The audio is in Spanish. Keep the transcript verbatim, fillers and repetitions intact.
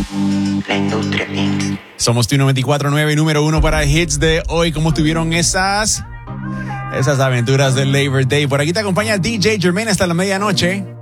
La Industria incorporated. Somos T noventa y cuatro punto nueve, número uno para hits de hoy. ¿Cómo estuvieron esas, esas aventuras del Labor Day? Por aquí te acompaña D J Jermaine hasta la medianoche.